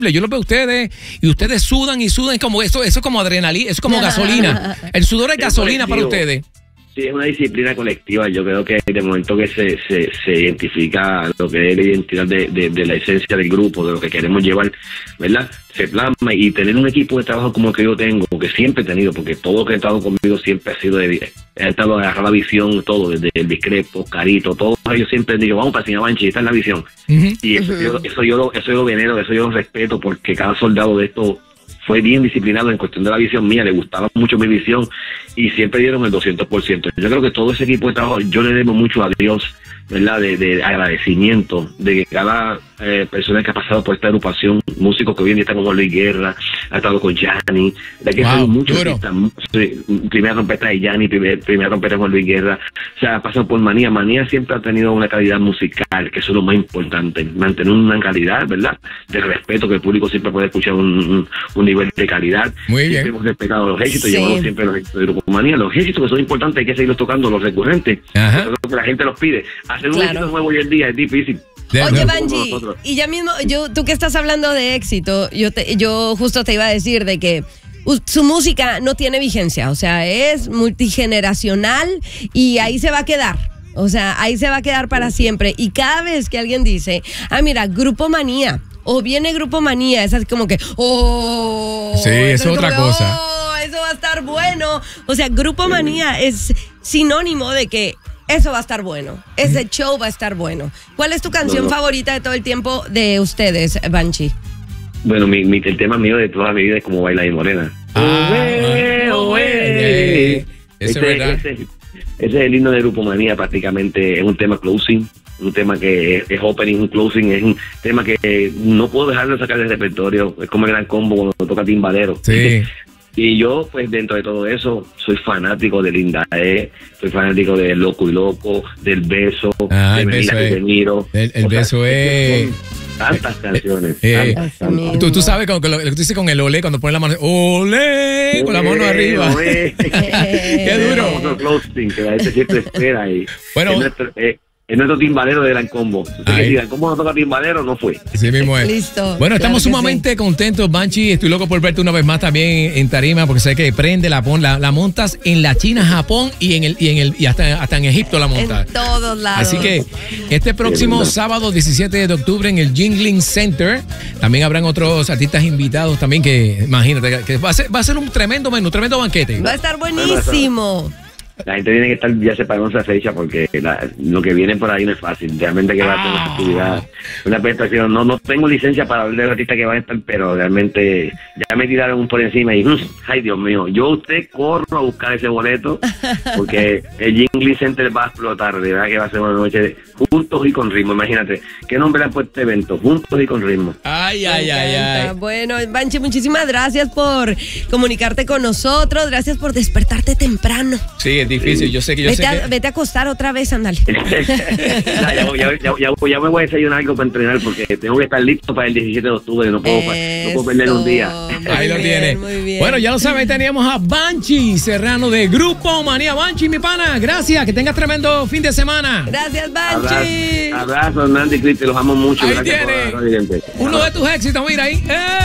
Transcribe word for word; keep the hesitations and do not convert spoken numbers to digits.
Yo lo veo a ustedes y ustedes sudan y sudan como eso, eso es como adrenalina, eso es como gasolina. El sudor es gasolina para ustedes. Sí, es una disciplina colectiva. Yo creo que de momento que se, se, se identifica lo que es la identidad de, de, de la esencia del grupo, de lo que queremos llevar, ¿verdad? Se plasma, y tener un equipo de trabajo como que yo tengo, que siempre he tenido, porque todo lo que ha estado conmigo siempre ha sido de, he estado a agarrar la visión, todo, desde el discrepo, Carito, todos ellos siempre digo, vamos para Cine Banshee, esta es la visión. Uh-huh. Y eso, uh-huh. yo, eso yo lo, eso yo lo venero, eso yo lo respeto, porque cada soldado de esto fue bien disciplinado en cuestión de la visión mía, le gustaba mucho mi visión y siempre dieron el doscientos por ciento. Yo creo que todo ese equipo de trabajo, yo le debo mucho a Dios, ¿verdad? De, de agradecimiento, de que cada eh, persona que ha pasado por esta agrupación, músicos que hoy en día están con Luis Guerra, ha estado con Yanni, de que wow, muchos artistas, primera trompeta de Yanni, primer, primera trompeta con Luis Guerra, o sea, ha pasado por Manía. Manía siempre ha tenido una calidad musical, que eso es lo más importante, mantener una calidad, ¿verdad? De respeto, que el público siempre puede escuchar un, un, un nivel de calidad. Muy bien. Siempre hemos respetado los éxitos, sí. Llevamos siempre los éxitos de Grupo Manía, los éxitos que son importantes, hay que seguirlos tocando, los recurrentes, eso es lo que la gente los pide. Hacer un claro. éxito nuevo hoy en día es difícil. Oye, Banshee, y ya mismo, yo, tú que estás hablando de éxito, yo, te, yo justo te iba a decir de que su música no tiene vigencia, o sea, es multigeneracional y ahí se va a quedar. O sea, ahí se va a quedar para siempre. Y cada vez que alguien dice, ah, mira, Grupo Manía, o viene Grupo Manía, es así como que, oh. Sí, eso es otra cosa. Oh, eso va a estar bueno. O sea, Grupo Manía es sinónimo de que eso va a estar bueno. Ese show va a estar bueno. ¿Cuál es tu canción no, no. favorita de todo el tiempo de ustedes, Banshee? Bueno, mi, mi, el tema mío de toda mi vida es como Baila y Morena. Ah, oe, oe. Eso es verdad. Ese, ese es el himno de Grupo Manía, prácticamente. Es un tema closing, un tema que es, es opening, un closing, es un tema que no puedo dejar de sacar del repertorio. Es como el Gran Combo cuando toca timbalero. Sí. Y yo, pues, dentro de todo eso, soy fanático de Linda E, soy fanático de Loco y Loco, del Beso, ah, de el beso de Niro. El, el beso es... Tantas canciones. Eh, tantas, tantas. Tú, tú sabes con, con lo, lo que tú dices con el olé, cuando pones la mano, olé, con la mano arriba. Qué duro. Otro closing que la gente siempre espera. Y bueno, es nuestro, eh, es nuestro timbalero de Gran Combo. Usted que si Gran Combo no toca timbalero, no fue. Sí mismo es. Listo. Bueno, estamos claro sumamente sí. contentos, Banshee. Estoy loco por verte una vez más también en tarima, porque sé que prende la pon, la, la montas en la China, Japón y en el y en el y hasta, hasta en Egipto la montas. En todos lados. Así que este próximo sábado diecisiete de octubre en el Jingling Center también habrán otros artistas invitados también que imagínate que va a ser, va a ser un tremendo menú, un tremendo banquete. Va a estar buenísimo. La gente tiene que estar ya separándose esa fecha porque la, lo que viene por ahí no es fácil. Realmente que va a ser una actividad, una presentación. No, no tengo licencia para hablar de artistas que van a estar, pero realmente ya me tiraron por encima y, ay Dios mío, yo usted corro a buscar ese boleto porque el Jingling Center va a explotar, de verdad que va a ser una noche juntos y con ritmo. Imagínate, ¿qué nombre le han puesto este evento? Juntos y con ritmo. Ay, ay, ay, ay. Bueno, Banshee, muchísimas gracias por comunicarte con nosotros, gracias por despertarte temprano. Sí, es difícil, yo sé que yo vete sé a, que... Vete a acostar otra vez, ándale. ya, ya, ya, ya, ya, ya me voy a desayunar algo para entrenar porque tengo que estar listo para el diecisiete de octubre, no puedo, no puedo perder un día. Ahí lo bien, tiene. Muy bien. Bueno, ya lo saben, teníamos a Banshee Serrano de Grupo Manía. Banshee, mi pana, gracias, que tengas tremendo fin de semana. Gracias, Banshee. Abrazo, Hernández y Cristi, los amo mucho. Ahí tiene uno de tus éxitos, mira ahí. ¡Eh!